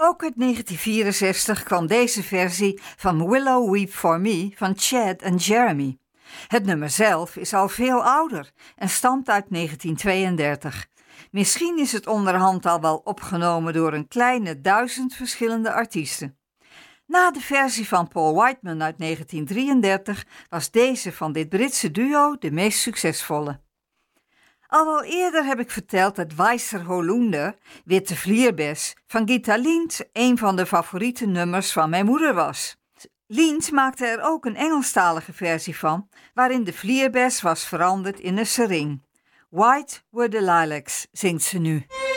Ook uit 1964 kwam deze versie van Willow Weep For Me van Chad en Jeremy. Het nummer zelf is al veel ouder en stamt uit 1932. Misschien is het onderhand al wel opgenomen door een kleine 1000 verschillende artiesten. Na de versie van Paul Whiteman uit 1933 was deze van dit Britse duo de meest succesvolle. Al wel eerder heb ik verteld dat Weißer Holunder, Witte Vlierbes, van Gita Lind een van de favoriete nummers van mijn moeder was. Lind maakte er ook een Engelstalige versie van, waarin de vlierbes was veranderd in een sering. White Were the Lilacs, zingt ze nu.